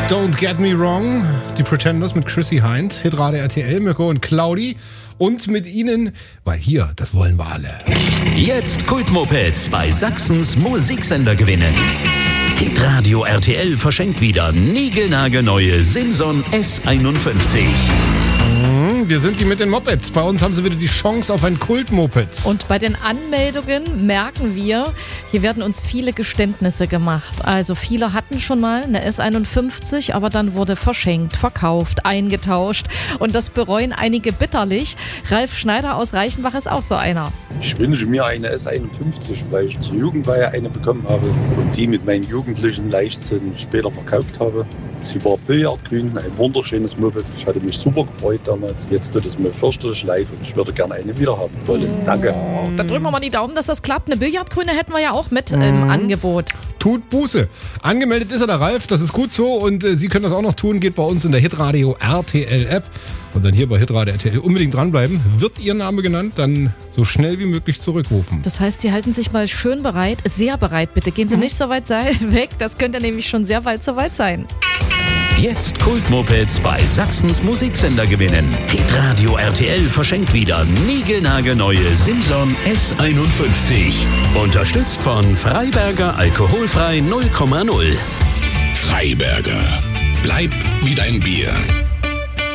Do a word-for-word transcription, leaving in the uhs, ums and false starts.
Don't Get Me Wrong, die Pretenders mit Chrissy Hind, Hitradio R T L, Mirko und Claudi und mit ihnen, weil hier, das wollen wir alle. Jetzt Kultmopeds bei Sachsens Musiksender gewinnen. Hitradio R T L verschenkt wieder niegelnagelneue Simson S einundfünfzig. Wir sind die mit den Mopeds. Bei uns haben sie wieder die Chance auf ein Kultmoped. Und bei den Anmeldungen merken wir, hier werden uns viele Geständnisse gemacht. Also viele hatten schon mal eine S einundfünfzig, aber dann wurde verschenkt, verkauft, eingetauscht. Und das bereuen einige bitterlich. Ralf Schneider aus Reichenbach ist auch so einer. Ich wünsche mir eine S einundfünfzig, weil ich zur Jugendweihe eine bekommen habe und die mit meinen jugendlichen Leichtsinn später verkauft habe. Sie war billardgrün, ein wunderschönes Moped. Ich hatte mich super gefreut damals. Jetzt tut es mir fürchterlich leid und ich würde gerne eine wieder haben. Toll, danke. Dann drücken wir mal die Daumen, dass das klappt. Eine Billardgrüne hätten wir ja auch mit mhm. im Angebot. Tut Buße. Angemeldet ist er, der Ralf, das ist gut so und äh, Sie können das auch noch tun. Geht bei uns in der Hitradio R T L App und dann hier bei Hitradio R T L unbedingt dranbleiben. Wird Ihr Name genannt, dann so schnell wie möglich zurückrufen. Das heißt, Sie halten sich mal schön bereit, sehr bereit bitte. Gehen Sie mhm. nicht so weit weg, das könnte nämlich schon sehr bald soweit sein. Jetzt Kultmopeds bei Sachsens Musiksender gewinnen. Hitradio R T L verschenkt wieder niegelnagelneue Simson S einundfünfzig. Unterstützt von Freiberger Alkoholfrei null Komma null. Freiberger. Bleib wie dein Bier.